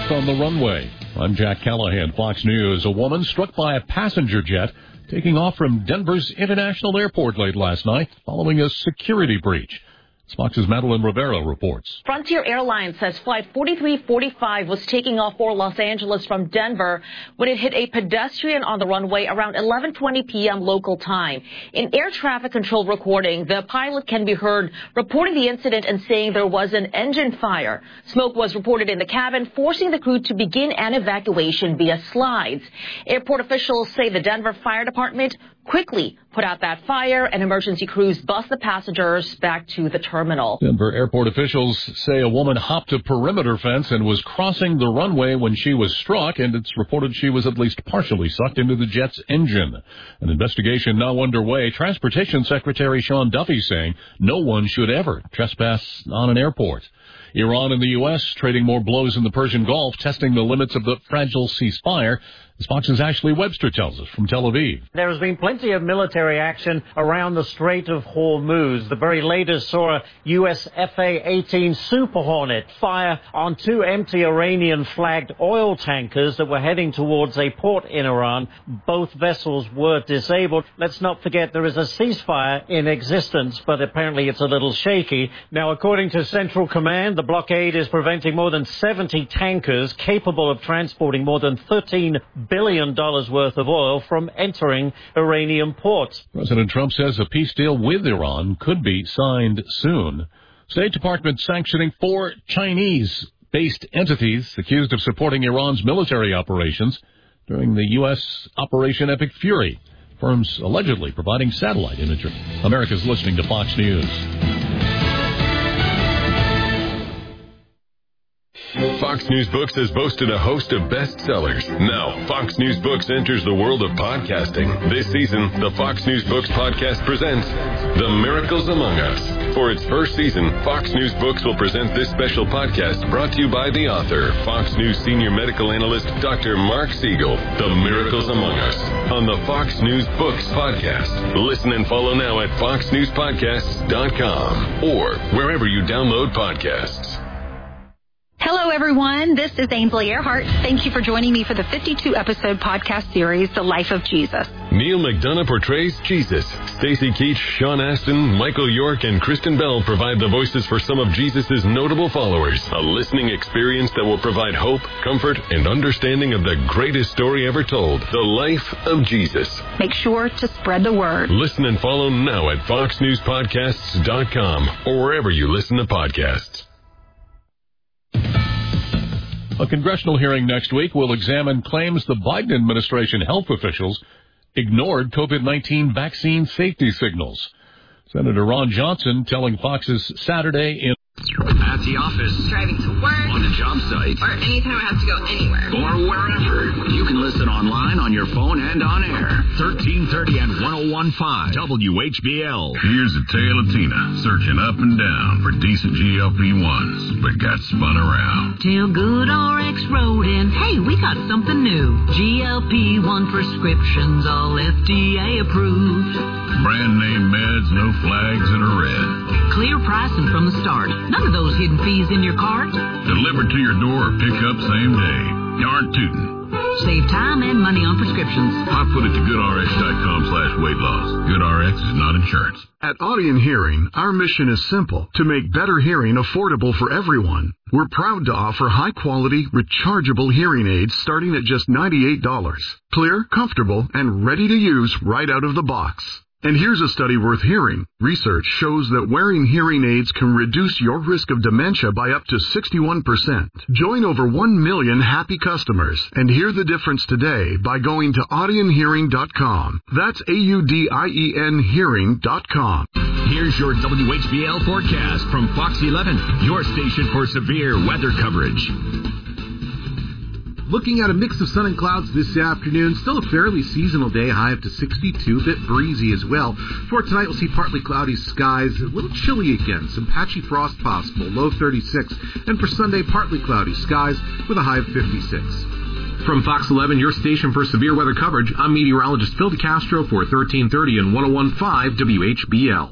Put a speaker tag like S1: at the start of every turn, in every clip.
S1: Next on the runway, I'm Jack Callahan, Fox News. A woman struck by a passenger jet taking off from Denver's International Airport late last night following a security breach. Fox's Madeline Rivera reports.
S2: Frontier Airlines says Flight 4345 was taking off for Los Angeles from Denver when it hit a pedestrian on the runway around 11:20 p.m. local time. In air traffic control recording, the pilot can be heard reporting the incident and saying there was an engine fire. Smoke was reported in the cabin, forcing the crew to begin an evacuation via slides. Airport officials say the Denver Fire Department quickly put out that fire, and emergency crews bus the passengers back to the terminal.
S1: Denver airport officials say a woman hopped a perimeter fence and was crossing the runway when she was struck, and it's reported she was at least partially sucked into the jet's engine. An investigation now underway. Transportation Secretary Sean Duffy saying no one should ever trespass on an airport. Iran and the U.S. trading more blows in the Persian Gulf, testing the limits of the fragile ceasefire. As Fox's Ashley Webster tells us from Tel Aviv.
S3: There has been plenty of military action around the Strait of Hormuz. The very latest saw a U.S. FA-18 Super Hornet fire on two empty Iranian-flagged oil tankers that were heading towards a port in Iran. Both vessels were disabled. Let's not forget there is a ceasefire in existence, but apparently it's a little shaky. Now, according to Central Command, the blockade is preventing more than 70 tankers capable of transporting more than $13 billion worth of oil from entering Iranian ports.
S1: President Trump says a peace deal with Iran could be signed soon. State Department sanctioning 4 Chinese-based entities accused of supporting Iran's military operations during the U.S. Operation Epic Fury. Firms allegedly providing satellite imagery. America's listening to Fox News.
S4: Fox News Books has boasted a host of bestsellers. Now, Fox News Books enters the world of podcasting. This season, the Fox News Books podcast presents The Miracles Among Us. For its first season, Fox News Books will present this special podcast brought to you by the author, Fox News senior medical analyst, Dr. Mark Siegel. The Miracles Among Us on the Fox News Books podcast. Listen and follow now at foxnewspodcasts.com or wherever you download podcasts.
S5: Hello, everyone. This is Ainsley Earhart. Thank you for joining me for the 52-episode podcast series, The Life of Jesus.
S4: Neil McDonough portrays Jesus. Stacey Keach, Sean Astin, Michael York, and Kristen Bell provide the voices for some of Jesus' notable followers. A listening experience that will provide hope, comfort, and understanding of the greatest story ever told, the life of Jesus.
S5: Make sure to spread the word.
S4: Listen and follow now at foxnewspodcasts.com or wherever you listen to podcasts.
S1: A congressional hearing next week will examine claims the Biden administration health officials ignored COVID-19 vaccine safety signals. Senator Ron Johnson telling Fox's Saturday in
S6: at the office,
S7: driving to work,
S6: on the job site,
S7: or anytime I have to go anywhere,
S6: or wherever. You can listen online, on your phone, and on air. 1330 and 101.5 WHBL.
S8: Here's a tale of Tina searching up and down for decent GLP-1s, but got spun around.
S9: Till Good RX wrote in, hey, we got something new. GLP-1 prescriptions, all FDA approved.
S8: Brand name meds, no flags that are red.
S9: Clear pricing from the start. None of those hidden fees in your cart.
S8: Delivered to your door or pick up same day. Yarn tootin'.
S9: Save time and money on prescriptions.
S8: I put it to goodrx.com/weight loss. GoodRx is not insurance.
S10: At Audion Hearing, our mission is simple: to make better hearing affordable for everyone. We're proud to offer high-quality, rechargeable hearing aids starting at just $98. Clear, comfortable, and ready to use right out of the box. And here's a study worth hearing. Research shows that wearing hearing aids can reduce your risk of dementia by up to 61%. Join over 1 million happy customers and hear the difference today by going to audionhearing.com. That's AUDIEN hearing.com.
S6: Here's your WHBL forecast from Fox 11, your station for severe weather coverage.
S11: Looking at a mix of sun and clouds this afternoon. Still a fairly seasonal day, high up to 62, a bit breezy as well. For tonight, we'll see partly cloudy skies, a little chilly again, some patchy frost possible, low 36. And for Sunday, partly cloudy skies with a high of 56.
S12: From Fox 11, your station for severe weather coverage, I'm meteorologist Phil DeCastro for 1330 and 101.5 WHBL.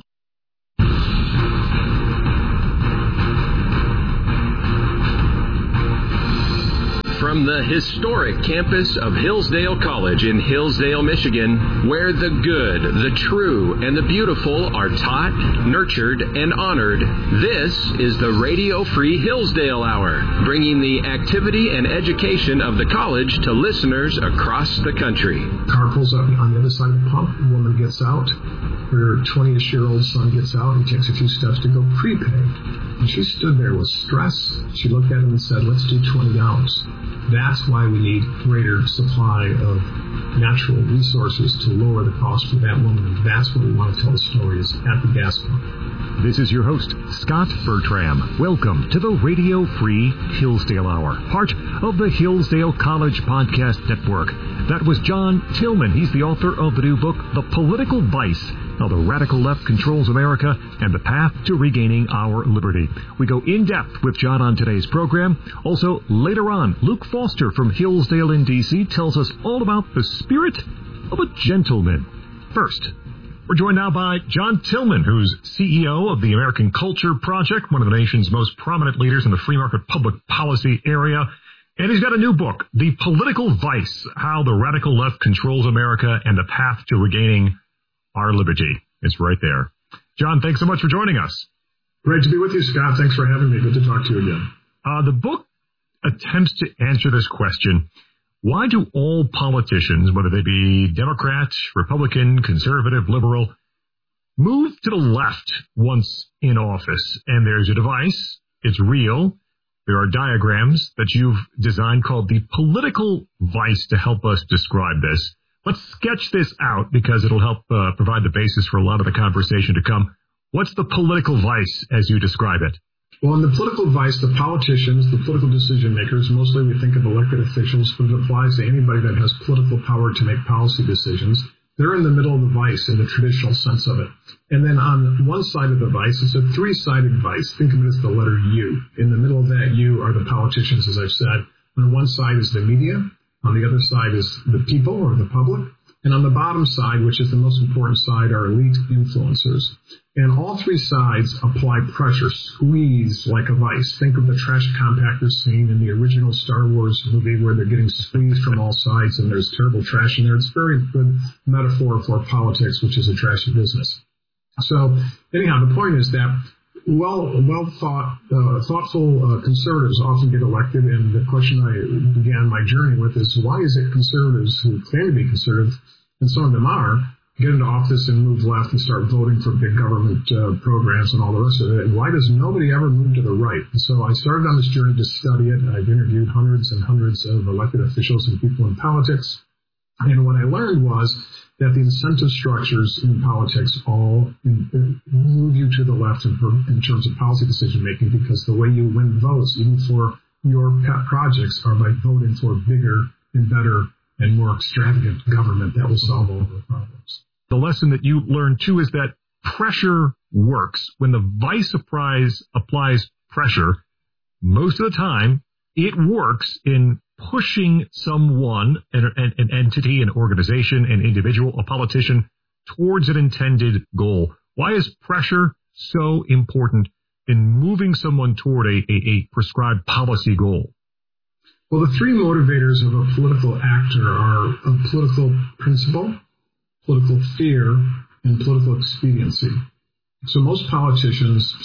S12: from the historic campus of Hillsdale College in Hillsdale, Michigan, where the good, the true, and the beautiful are taught, nurtured, and honored. This is the Radio Free Hillsdale Hour, bringing the activity and education of the college to listeners across the country.
S13: Car pulls up on the other side of the pump. A woman gets out. Her 20-ish-year-old son gets out and takes a few steps to go prepay. And she stood there with stress. She looked at him and said, let's do $20. That's why we need greater supply of natural resources to lower the cost for that woman. And that's what we want to tell the stories at the gas pump.
S14: This is your host, Scott Bertram. Welcome to the Radio Free Hillsdale Hour, part of the Hillsdale College Podcast Network. That was John Tillman. He's the author of the new book, The Political Vice, How the Radical Left Controls America and the Path to Regaining Our Liberty. We go in depth with John on today's program. Also, later on, Luke Foster from Hillsdale in D.C. tells us all about the spirit of a gentleman. First, we're joined now by John Tillman, who's CEO of the American Culture Project, one of the nation's most prominent leaders in the free market public policy area. And he's got a new book, The Political Vice, How the Radical Left Controls America and the Path to Regaining Our Liberty. It's right there. John, thanks so much for joining us.
S13: Great to be with you, Scott. Thanks for having me. Good to talk to you again.
S14: The book attempts to answer this question. Why do all politicians, whether they be Democrat, Republican, conservative, liberal, move to the left once in office? And there's a device. It's real. There are diagrams that you've designed called the political vice to help us describe this. Let's sketch this out because it'll help provide the basis for a lot of the conversation to come. What's the political vice as you describe it?
S13: Well, in the political vice, the politicians, the political decision makers, mostly we think of elected officials, but it applies to anybody that has political power to make policy decisions. They're in the middle of the vice in the traditional sense of it. And then on one side of the vice, it's a three-sided vice. Think of it as the letter U. In the middle of that U are the politicians, as I've said. On one side is the media. On the other side is the people or the public. And on the bottom side, which is the most important side, are elite influencers. And all three sides apply pressure, squeeze like a vice. Think of the trash compactor scene in the original Star Wars movie where they're getting squeezed from all sides and there's terrible trash in there. It's a very good metaphor for politics, which is a trashy business. So anyhow, the point is that thoughtful conservatives often get elected, and the question I began my journey with is why is it conservatives who claim to be conservative, and some of them are, get into office and move left and start voting for big government programs and all the rest of it, and why does nobody ever move to the right? And so I started on this journey to study it. I've interviewed hundreds and hundreds of elected officials and people in politics, and what I learned was that the incentive structures in politics all move you to the left in terms of policy decision-making, because the way you win votes, even for your pet projects, are by voting for bigger and better and more extravagant government that will solve all the problems.
S14: The lesson that you learned, too, is that pressure works. When the vice applies pressure, most of the time it works in pushing someone, an entity, an organization, an individual, a politician, towards an intended goal. Why is pressure so important in moving someone toward a prescribed policy goal?
S13: Well, the three motivators of a political actor are a political principle, political fear, and political expediency. So most politicians,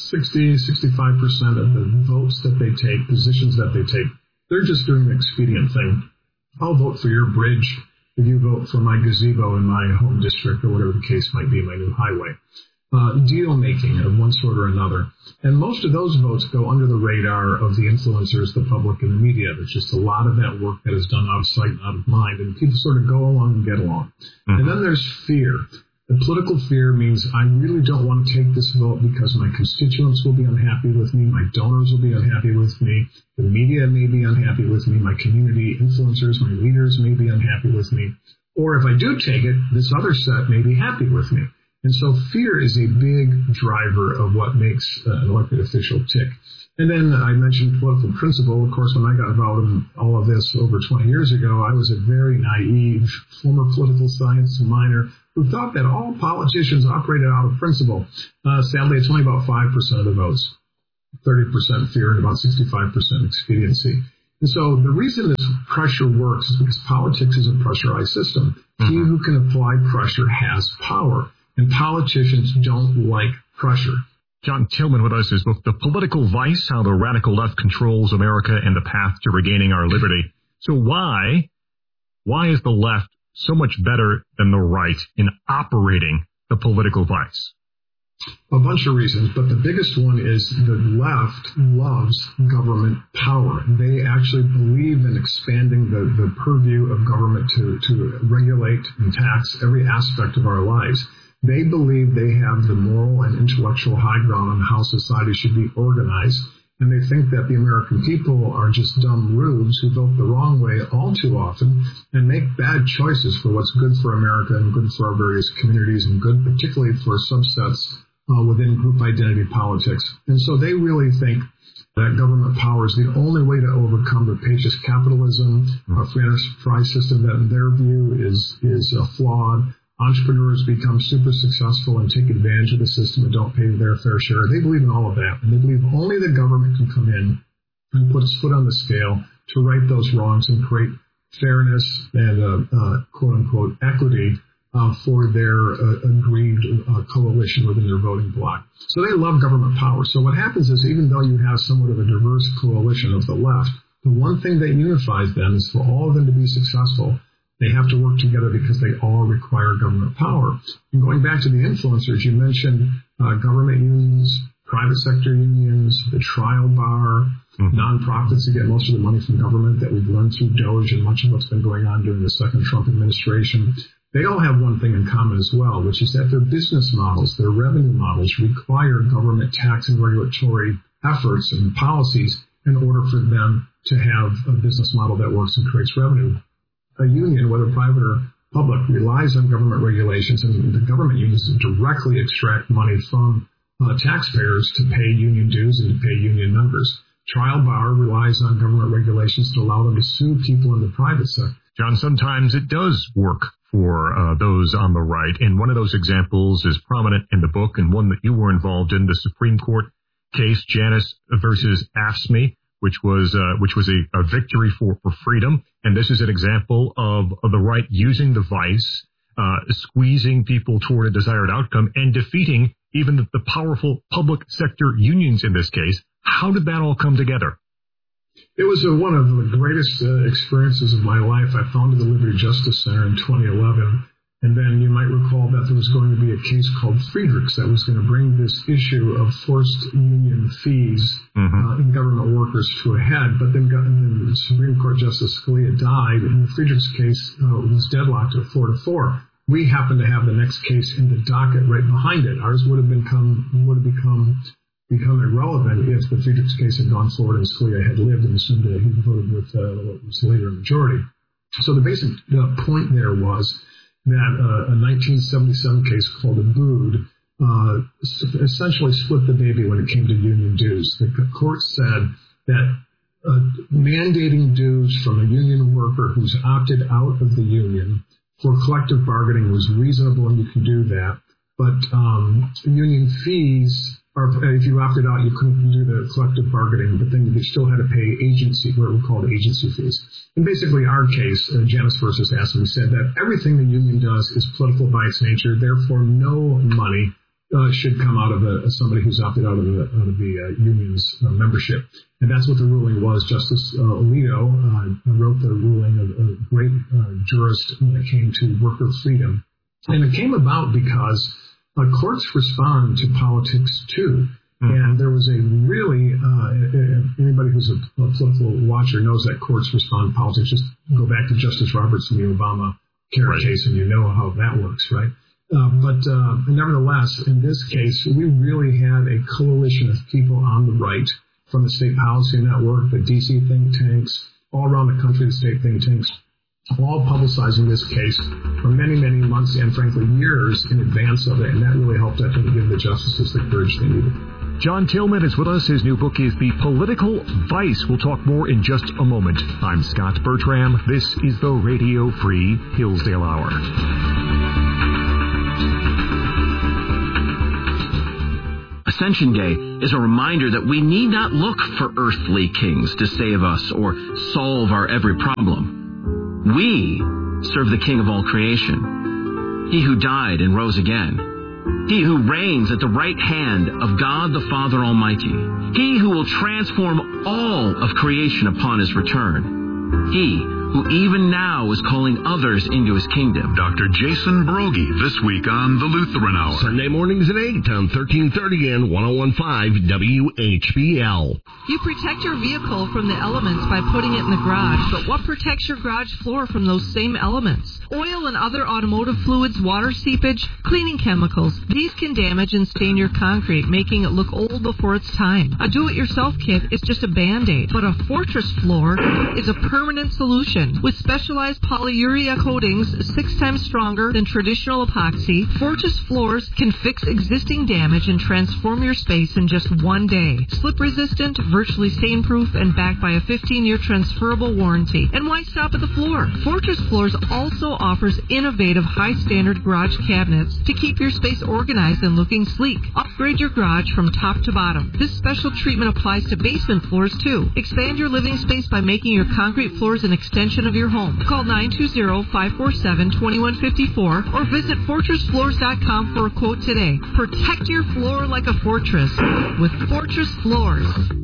S13: 60-65% of the votes that they take, positions that they take, they're just doing the expedient thing. I'll vote for your bridge if you vote for my gazebo in my home district, or whatever the case might be, my new highway. Deal making of one sort or another. And most of those votes go under the radar of the influencers, the public, and the media. There's just a lot of that work that is done out of sight and out of mind, and people sort of go along and get along. Mm-hmm. And then there's fear. And political fear means I really don't want to take this vote because my constituents will be unhappy with me, my donors will be unhappy with me, the media may be unhappy with me, my community influencers, my leaders may be unhappy with me, or if I do take it, this other set may be happy with me. And so fear is a big driver of what makes an elected official tick. And then I mentioned political principle. Of course, when I got involved in all of this over 20 years ago, I was a very naive former political science minor who thought that all politicians operated out of principle. Sadly, it's only about 5% of the votes, 30% fear and about 65% expediency. And so the reason this pressure works is because politics is a pressurized system. He who can apply pressure has power, and politicians don't like pressure.
S14: John Tillman with us, his book, The Political Vice, How the Radical Left Controls America and the Path to Regaining Our Liberty. So why is the left so much better than the right in operating the political vice?
S13: A bunch of reasons, but the biggest one is the left loves government power. They actually believe in expanding the purview of government to regulate and tax every aspect of our lives. They believe they have the moral and intellectual high ground on how society should be organized, and they think that the American people are just dumb rubes who vote the wrong way all too often and make bad choices for what's good for America and good for our various communities and good particularly for subsets within group identity politics. And so they really think that government power is the only way to overcome rapacious capitalism, a free enterprise system that in their view is flawed. Entrepreneurs become super successful and take advantage of the system and don't pay their fair share. They believe in all of that. And they believe only the government can come in and put its foot on the scale to right those wrongs and create fairness and quote-unquote equity for their agreed coalition within their voting bloc. So they love government power. So what happens is even though you have somewhat of a diverse coalition of the left, the one thing that unifies them is for all of them to be successful, they have to work together because they all require government power. And going back to the influencers, you mentioned government unions, private sector unions, the trial bar, nonprofits that get most of the money from government that we've learned through DOGE and much of what's been going on during the second Trump administration. They all have one thing in common as well, which is that their business models, their revenue models require government tax and regulatory efforts and policies in order for them to have a business model that works and creates revenue. A union, whether private or public, relies on government regulations, and the government uses it to directly extract money from taxpayers to pay union dues and to pay union members. Trial bar relies on government regulations to allow them to sue people in the private sector.
S14: John, sometimes it does work for those on the right, and one of those examples is prominent in the book, and one that you were involved in, the Supreme Court case, Janus versus AFSCME, which was a victory for freedom. And this is an example of the right using the vice, squeezing people toward a desired outcome and defeating even the powerful public sector unions in this case. How did that all come together?
S13: It was one of the greatest experiences of my life. I founded the Liberty Justice Center in 2011. And then you might recall that there was going to be a case called Friedrichs that was going to bring this issue of forced union fees in government workers to a head. But then the Supreme Court Justice Scalia died, and the Friedrichs case was deadlocked at 4-4. We happened to have the next case in the docket right behind it. Ours would have become irrelevant if the Friedrichs case had gone forward and Scalia had lived and assumed that he voted with what was later a majority. So the basic point there was that a 1977 case called Abood essentially split the baby when it came to union dues. The court said that mandating dues from a union worker who's opted out of the union for collective bargaining was reasonable, and you can do that. But union fees, or if you opted out, you couldn't do the collective bargaining, but then you still had to pay agency, what were called agency fees. And basically our case, Janus versus AFSCME, said that everything the union does is political by its nature, therefore no money should come out of somebody who's opted out of the union's membership. And that's what the ruling was. Justice Alito wrote the ruling, a great jurist when it came to worker freedom. And it came about because courts respond to politics too. And there was a really, anybody who's a political watcher knows that courts respond to politics. Just go back to Justice Roberts in the Obamacare case and you know how that works, right? But nevertheless, in this case, we really had a coalition of people on the right from the State Policy Network, the D.C. think tanks, all around the country, the state think tanks, all publicizing this case for many, many months and, frankly, years in advance of it. And that really helped, I think, give the justices the courage they needed.
S14: John Tillman is with us. His new book is The Political Vice. We'll talk more in just a moment. I'm Scott Bertram. This is the Radio Free Hillsdale Hour.
S12: Ascension Day is a reminder that we need not look for earthly kings to save us or solve our every problem. We serve the King of all creation, He who died and rose again, He who reigns at the right hand of God the Father Almighty, He who will transform all of creation upon His return, He who even now is calling others into His kingdom.
S8: Dr. Jason Broggi, this week on the Lutheran Hour.
S15: Sunday mornings at 8 on 1330 and 101.5 WHBL.
S16: You protect your vehicle from the elements by putting it in the garage, but what protects your garage floor from those same elements? Oil and other automotive fluids, water seepage, cleaning chemicals. These can damage and stain your concrete, making it look old before its time. A do-it-yourself kit is just a Band-Aid, but a Fortress floor is a permanent solution. With specialized polyurea coatings 6 times stronger than traditional epoxy, Fortress floors can fix existing damage and transform your space in just one day. Slip-resistant, virtually stain-proof, and backed by a 15-year transferable warranty. And why stop at the floor? Fortress Floors also offers innovative, high-standard garage cabinets to keep your space organized and looking sleek. Upgrade your garage from top to bottom. This special treatment applies to basement floors, too. Expand your living space by making your concrete floors an extension of your home. Call 920-547-2154 or visit FortressFloors.com for a quote today. Protect your floor like a fortress with Fortress Floors.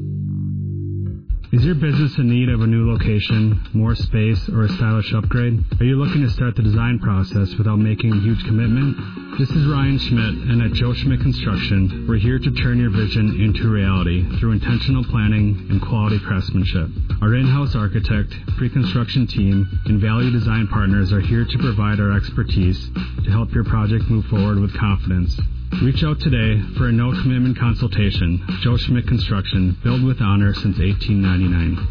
S17: Is your business in need of a new location, more space, or a stylish upgrade? Are you looking to start the design process without making a huge commitment? This is Ryan Schmidt, and at Joe Schmidt Construction, we're here to turn your vision into reality through intentional planning and quality craftsmanship. Our in-house architect, pre-construction team, and value design partners are here to provide our expertise to help your project move forward with confidence. Reach out today for a no-commitment consultation. Joe Schmidt Construction, built with honor since 1899.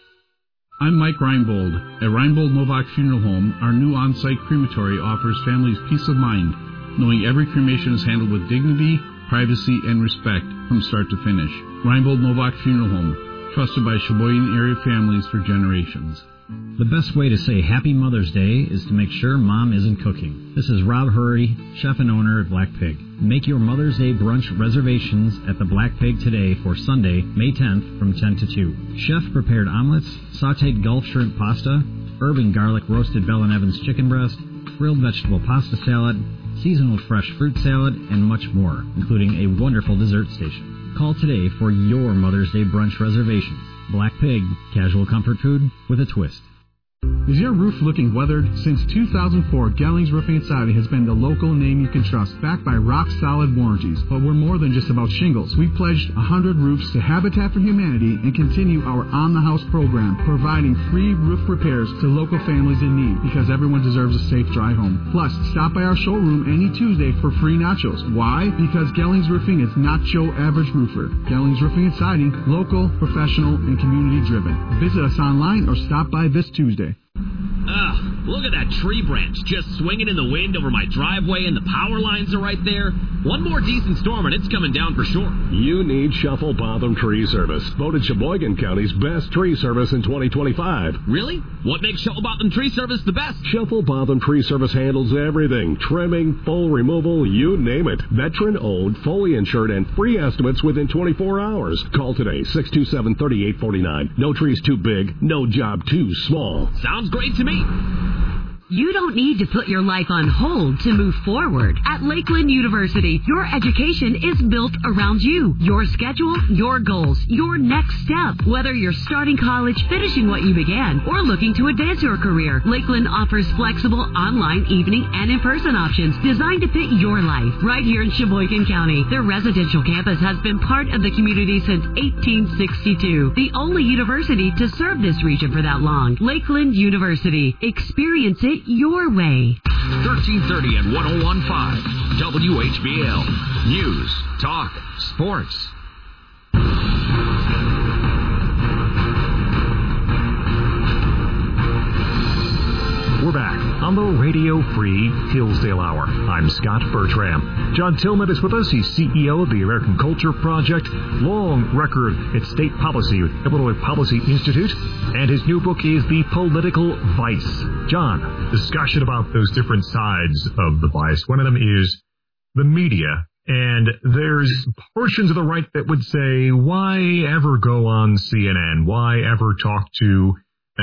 S18: I'm Mike Reinbold. At Reinbold Novak Funeral Home, our new on-site crematory offers families peace of mind, knowing every cremation is handled with dignity, privacy, and respect from start to finish. Reinbold Novak Funeral Home, trusted by Sheboygan area families for generations.
S19: The best way to say Happy Mother's Day is to make sure Mom isn't cooking. This is Rob Hurry, chef and owner at Black Pig. Make your Mother's Day brunch reservations at the Black Pig today for Sunday, May 10th from 10 to 2. Chef-prepared omelets, sautéed Gulf shrimp pasta, herb and garlic roasted Bell & Evans chicken breast, grilled vegetable pasta salad, seasonal fresh fruit salad, and much more, including a wonderful dessert station. Call today for your Mother's Day brunch reservations. Black Pig, casual comfort food with a twist.
S18: Is your roof looking weathered? Since 2004, Gellings Roofing and Siding has been the local name you can trust, backed by rock-solid warranties. But we're more than just about shingles. We've pledged 100 roofs to Habitat for Humanity and continue our on-the-house program, providing free roof repairs to local families in need, because everyone deserves a safe, dry home. Plus, stop by our showroom any Tuesday for free nachos. Why? Because Gellings Roofing is not your average roofer. Gellings Roofing and Siding, local, professional, and community-driven. Visit us online or stop by this Tuesday.
S20: Look at that tree branch just swinging in the wind over my driveway, and the power lines are right there. One more decent storm and it's coming down for sure.
S15: You need Shuffle Botham Tree Service, voted Sheboygan County's best tree service in 2025.
S20: Really? What makes Shuffle Botham Tree Service the best?
S15: Shuffle Botham Tree Service handles everything. Trimming, full removal, you name it. Veteran-owned, fully insured, and free estimates within 24 hours. Call today, 627-3849. No trees too big, no job too small.
S20: Sounds great to me.
S9: You don't need to put your life on hold to move forward. At Lakeland University, your education is built around you, your schedule, your goals, your next step. Whether you're starting college, finishing what you began, or looking to advance your career, Lakeland offers flexible online, evening, and in-person options designed to fit your life. Right here in Sheboygan County, their residential campus has been part of the community since 1862. The only university to serve this region for that long. Lakeland University. Experience it your way.
S6: 1330 and 101.5 WHBL. News, talk, sports.
S14: We're back on the Radio Free Hillsdale Hour. I'm Scott Bertram. John Tillman is with us. He's CEO of the American Culture Project, long record at state policy with Illinois Policy Institute, and his new book is The Political Vice. John.
S21: Discussion about those different sides of the vice. One of them is the media
S14: And there's portions of the right that would say, why ever go on CNN? Why ever talk to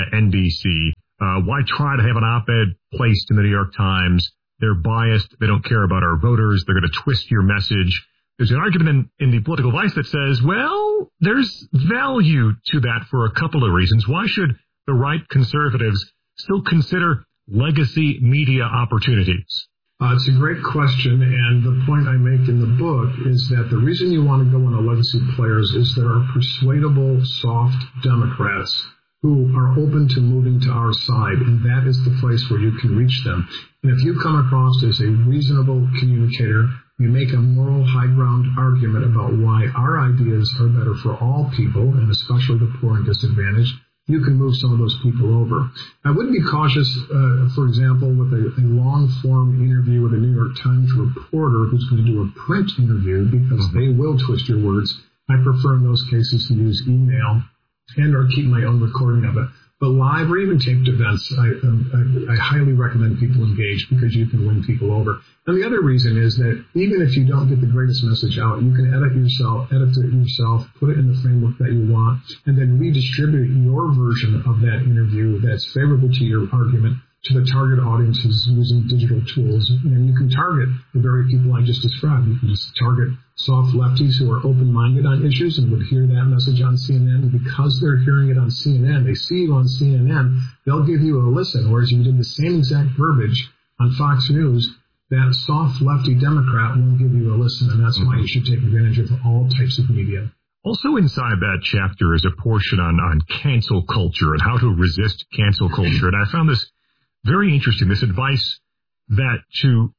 S14: NBC? Why try to have an op-ed placed in the New York Times? They're biased. They don't care about our voters. They're going to twist your message. There's an argument in the political vice that says, well, there's value to that for a couple of reasons. Why should the right conservatives still consider legacy media opportunities?
S13: It's a great question, and the point I make in the book is that the reason you want to go on the legacy players is there are persuadable, soft Democrats who are open to moving to our side, and that is the place where you can reach them. And if you come across as a reasonable communicator, you make a moral high ground argument about why our ideas are better for all people, and especially the poor and disadvantaged, you can move some of those people over. I would be cautious, for example, with a long-form interview with a New York Times reporter who's going to do a print interview, because they will twist your words. I prefer in those cases to use email and or keep my own recording of it. But live or even taped events, I highly recommend people engage, because you can win people over. And the other reason is that even if you don't get the greatest message out, you can edit it yourself, put it in the framework that you want, and then redistribute your version of that interview that's favorable to your argument to the target audiences using digital tools. And you can target the very people I just described. You can just target soft lefties who are open-minded on issues and would hear that message on CNN. And because they're hearing it on CNN, they see you on CNN, they'll give you a listen. Whereas if you did the same exact verbiage on Fox News, that soft lefty Democrat won't give you a listen. And that's why you should take advantage of all types of media.
S14: Also inside that chapter is a portion on cancel culture and how to resist cancel culture. And I found this very interesting, this advice that to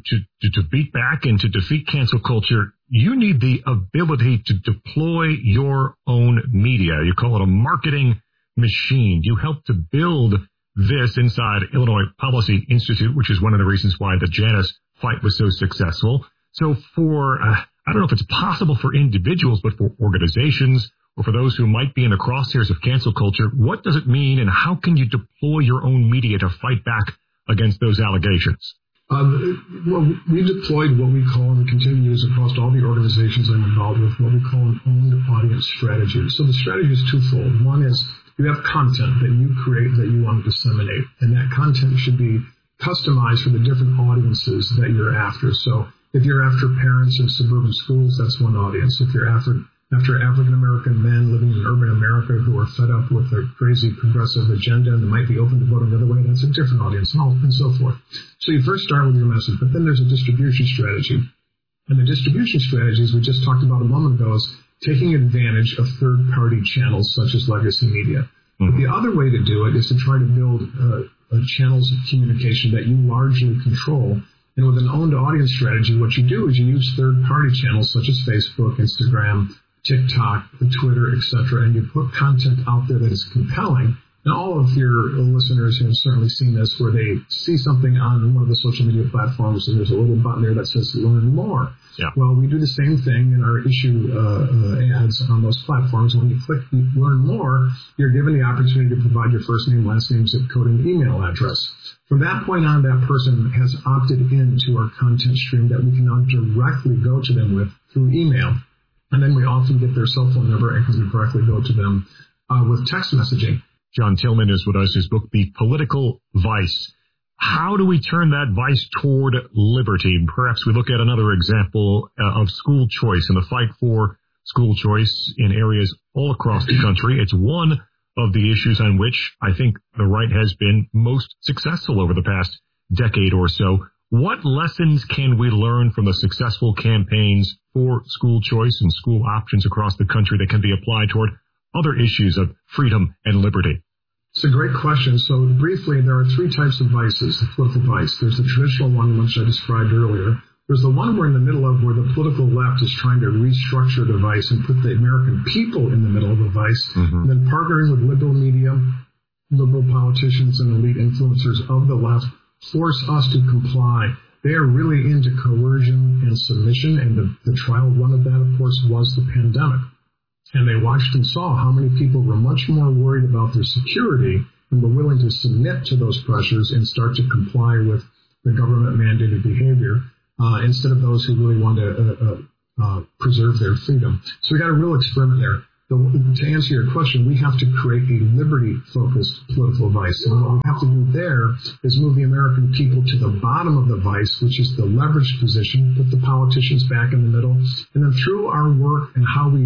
S14: beat back and to defeat cancel culture, you need the ability to deploy your own media. You call it a marketing machine. You help to build this inside Illinois Policy Institute, which is one of the reasons why the Janus fight was so successful. So for, I don't know if it's possible for individuals, but for organizations or for those who might be in the crosshairs of cancel culture, what does it mean and how can you deploy your own media to fight back against those allegations?
S13: Well, we deployed what we call, and continue to use across all the organizations I'm involved with, what we call an owned audience strategy. So the strategy is twofold. One is you have content that you create that you want to disseminate, and that content should be customized for the different audiences that you're after. So if you're after parents in suburban schools, that's one audience. If you're after African-American men living in urban America who are fed up with a crazy progressive agenda and might be open to voting the other way, that's a different audience, and so forth. So you first start with your message, but then there's a distribution strategy. And the distribution strategies we just talked about a moment ago is taking advantage of third-party channels such as legacy media. But the other way to do it is to try to build channels of communication that you largely control. And with an owned audience strategy, what you do is you use third-party channels such as Facebook, Instagram, TikTok, Twitter, etc., and you put content out there that is compelling. Now, all of your listeners have certainly seen this, where they see something on one of the social media platforms, and there's a little button there that says "Learn More." Yeah. Well, we do the same thing in our issue ads on those platforms. When you click "Learn More," you're given the opportunity to provide your first name, last name, zip code, and email address. From that point on, that person has opted into our content stream that we can now directly go to them with through email. And then we often get their cell phone number and can directly go to them with text messaging.
S14: John Tillman is with us. His book, The Political Vice. How do we turn that vice toward liberty? Perhaps we look at another example of school choice and the fight for school choice in areas all across the country. It's one of the issues on which I think the right has been most successful over the past decade or so. What lessons can we learn from the successful campaigns for school choice and school options across the country that can be applied toward other issues of freedom and liberty?
S13: It's a great question. So briefly, there are three types of vices, the political vice. There's the traditional one, which I described earlier. There's the one we're in the middle of, where the political left is trying to restructure the vice and put the American people in the middle of the vice. And then partnering with liberal media, liberal politicians, and elite influencers of the left force us to comply. They are really into coercion and submission, and the trial one of that, of course, was the pandemic. And they watched and saw how many people were much more worried about their security and were willing to submit to those pressures and start to comply with the government-mandated behavior. instead of those who really want to preserve their freedom. So we got a real experiment there. To answer your question, we have to create a liberty-focused political vice. And what we have to do there is move the American people to the bottom of the vice, which is the leveraged position, put the politicians back in the middle, and then through our work and how we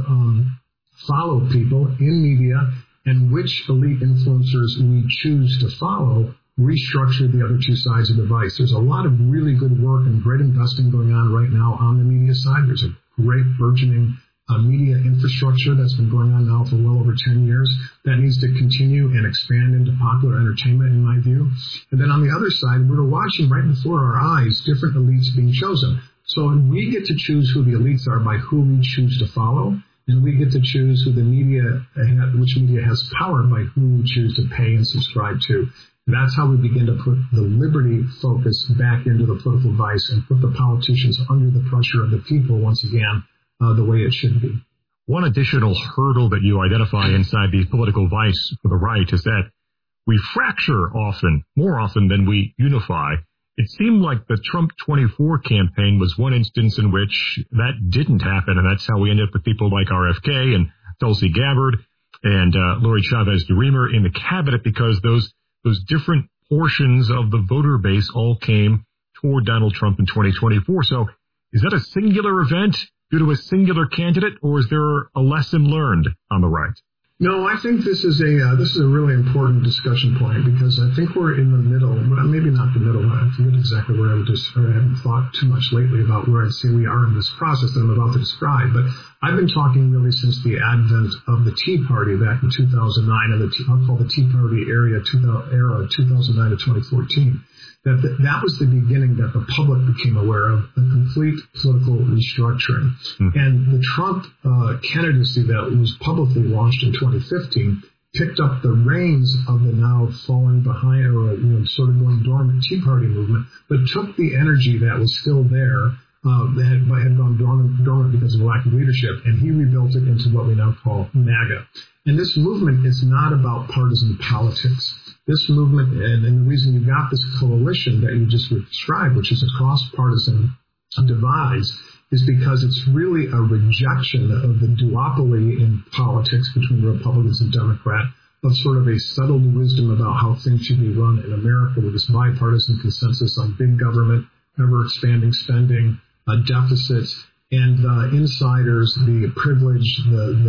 S13: follow people in media and which elite influencers we choose to follow, restructure the other two sides of the vice. There's a lot of really good work and great investing going on right now on the media side. There's a great burgeoning media infrastructure that's been going on now for well over 10 years that needs to continue and expand into popular entertainment, in my view. And then on the other side, we're watching right before our eyes different elites being chosen. So we get to choose who the elites are by who we choose to follow, and we get to choose who the media, which media has power by who we choose to pay and subscribe to. That's how we begin to put the liberty focus back into the political vice and put the politicians under the pressure of the people once again, the way it should be.
S14: One additional hurdle that you identify inside the political vice for the right is that we fracture often, more often than we unify. It seemed like the Trump 24 campaign was one instance in which that didn't happen, and that's how we ended up with people like RFK and Tulsi Gabbard and Lori Chavez-DeRemer in the cabinet, because those different portions of the voter base all came toward Donald Trump in 2024. So is that a singular event due to a singular candidate, or is there a lesson learned on the right?
S13: No, I think this is a really important discussion point, because I think we're in the middle, maybe not the middle, I forget exactly where I haven't thought too much lately about where I'd say we are in this process that I'm about to describe, but I've been talking really since the advent of the Tea Party back in 2009, and I'll call the Tea Party era 2009 to 2014. That was the beginning that the public became aware of, a complete political restructuring. Mm-hmm. And the Trump candidacy that was publicly launched in 2015 picked up the reins of the now falling behind or sort of going dormant Tea Party movement, but took the energy that was still there, that had gone dormant because of lack of leadership, and he rebuilt it into what we now call MAGA. And this movement is not about partisan politics. This movement, and the reason you got this coalition that you just described, which is a cross-partisan divides, is because it's really a rejection of the duopoly in politics between Republicans and Democrats, of sort of a settled wisdom about how things should be run in America, with this bipartisan consensus on big government, ever-expanding spending, deficits, and the insiders, the privileged,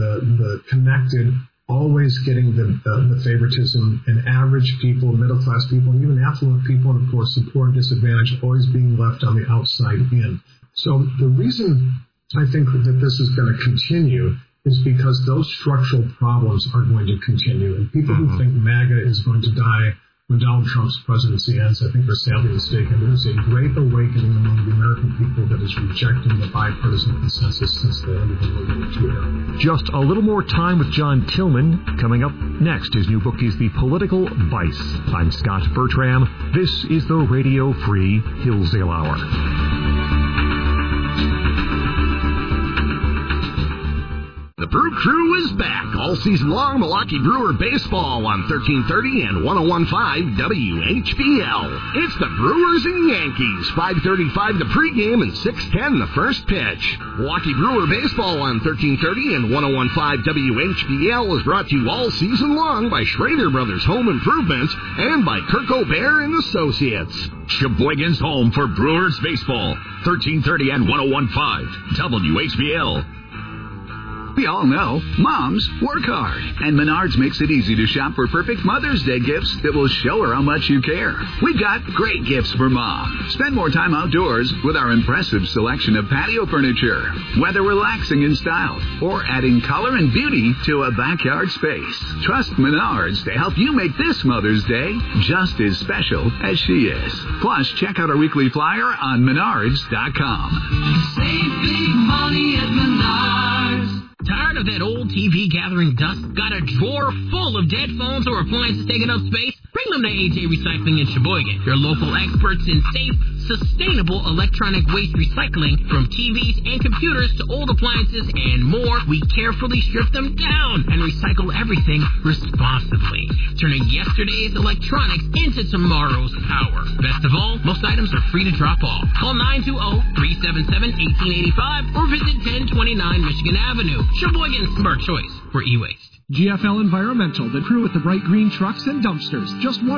S13: the connected, always getting the favoritism, and average people, middle-class people, and even affluent people, and of course the poor and disadvantaged, always being left on the outside in. So the reason I think that this is going to continue is because those structural problems are going to continue. And people who think MAGA is going to die when Donald Trump's presidency ends, I think are sadly mistaken. There is a great awakening among the American people that is rejecting the bipartisan consensus since the end of the World War II era.
S14: Just a little more time with John Tillman. Coming up next, his new book is The Political Vice. I'm Scott Bertram. This is the Radio Free Hillsdale Hour.
S6: The Brew Crew is back all season long. Milwaukee Brewer baseball on 1330 and 101.5 WHBL. It's the Brewers and Yankees. 5:35 the pregame and 6:10 the first pitch. Milwaukee Brewer baseball on 1330 and 101.5 WHBL is brought to you all season long by Schrader Brothers Home Improvement and by Kirk O'Bear and Associates. Sheboygan's home for Brewers baseball. 1330 and 101.5 WHBL.
S21: We all know moms work hard, and Menards makes it easy to shop for perfect Mother's Day gifts that will show her how much you care. We've got great gifts for Mom. Spend more time outdoors with our impressive selection of patio furniture, whether relaxing in style or adding color and beauty to a backyard space. Trust Menards to help you make this Mother's Day just as special as she is. Plus, check out our weekly flyer on Menards.com.
S22: Save big money at Menards.
S20: Tired of that old TV gathering dust? Got a drawer full of dead phones or appliances taking up space? Bring them to AJ Recycling in Sheboygan. Your local experts in safe, sustainable electronic waste recycling. From TVs and computers to old appliances and more, we carefully strip them down and recycle everything responsibly. turning yesterday's electronics into tomorrow's power. Best of all, most items are free to drop off. Call 920-377-1885 or visit 1029 Michigan Avenue. Sheboygan's smart choice for e-waste.
S2: GFL Environmental, the crew with the bright green trucks and dumpsters. Just one